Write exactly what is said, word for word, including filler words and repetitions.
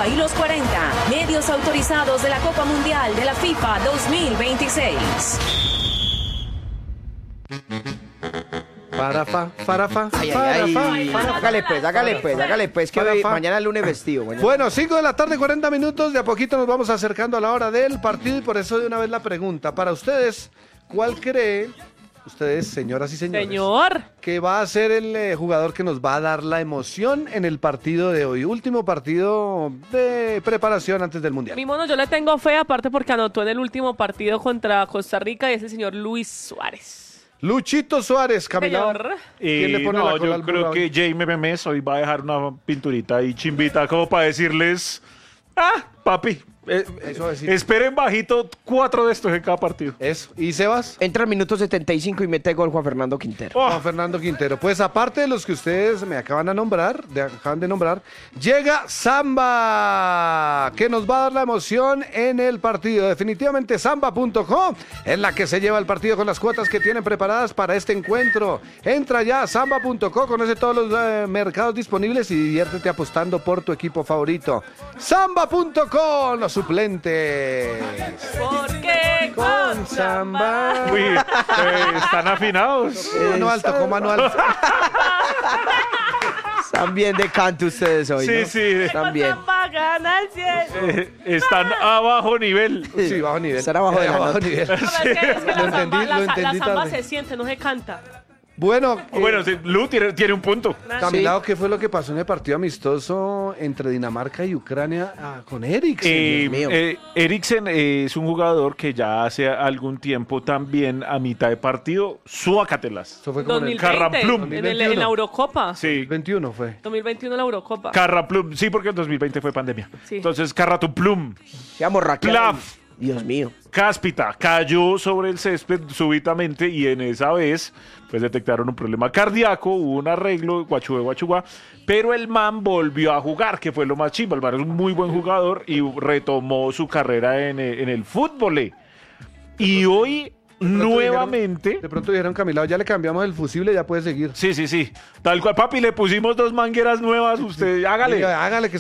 Samba y los cuarenta, medios autorizados de la Copa Mundial de la FIFA dos mil veintiséis. Parafa, parafa, Ay, ay, parafa, ay. parafa. Hágale pues, hágale pues, hágale pues, que hoy- Parafa. mañana es lunes vestido. Mañana. Bueno, cinco de la tarde, cuarenta minutos. De a poquito nos vamos acercando a la hora del partido y por eso de una vez la pregunta. Para ustedes, ¿cuál cree, ustedes, señoras y señores, Señor. que va a ser el eh, jugador que nos va a dar la emoción en el partido de hoy? Último partido de preparación antes del Mundial. Mi mono, yo le tengo fe, aparte porque anotó en el último partido contra Costa Rica y es el señor Luis Suárez. Luchito Suárez, Camila. Señor. ¿Quién le Eh, pone no, la cola yo al creo burro que hoy? Jaime Memes hoy va a dejar una pinturita ahí chimbita como para decirles, ah, papi, eh, Eso eh, sí. esperen bajito cuatro de estos en cada partido. Eso. ¿Y Sebas? Entra al minuto setenta y cinco y mete gol Juan Fernando Quintero. Oh, Juan Fernando Quintero. Pues aparte de los que ustedes me acaban de nombrar, de, acaban de nombrar, llega Samba, que nos va a dar la emoción en el partido. Definitivamente samba punto com es la que se lleva el partido con las cuotas que tienen preparadas para este encuentro. Entra ya a samba punto com, conoce todos los eh, mercados disponibles y diviértete apostando por tu equipo favorito. samba punto com, los suplentes. Porque con Samba. uy, eh, están afinados. Mano alto, con mano alto. Están bien de canto ustedes hoy, Sí, ¿no? sí. Están bien. Samba gana el cielo. Eh, están a bajo nivel. Sí, bajo nivel. Estar abajo de Eh, la bajo nota. nivel. No, es que, es que la Lo entendí, samba, lo la, entendí la samba tarde. se siente, no se canta. Bueno, eh, Bueno, sí, Lu tiene, tiene un punto. Camilao, ¿qué fue lo que pasó en el partido amistoso entre Dinamarca y Ucrania ah, con Eriksen? Eh, Dios mío. eh, Eriksen eh, es un jugador que ya hace algún tiempo también a mitad de partido, suácatelas. Eso fue como en el dos mil veinte, Carramplum. en, el- en la Eurocopa. Sí, veintiuno fue. dos mil veintiuno en la Eurocopa. Carraplum, sí, porque el dos mil veinte fue pandemia. Sí. Entonces, Carratuplum, Qué morraquera. Plaf. Dios mío. Cáspita, cayó sobre el césped súbitamente y en esa vez, pues detectaron un problema cardíaco, hubo un arreglo, guachue, guachugua, pero el man volvió a jugar, que fue lo más chimba. El man es un muy buen jugador y retomó su carrera en, eh, en el fútbol. Y hoy, pronto nuevamente... dijeron- de pronto dijeron, Camilao, ya le cambiamos el fusible, ya puede seguir. Sí, sí, sí. Tal cual, papi, le pusimos dos mangueras nuevas, usted hágale. Diga, hágale que